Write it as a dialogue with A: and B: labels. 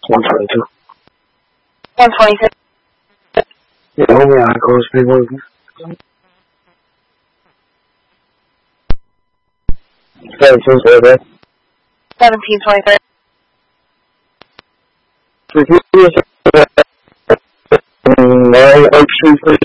A: 122.
B: 126.
A: Yeah, homie, I go speak with you. 1723.
B: 1723.
A: Repeat this. 9 Oak Street,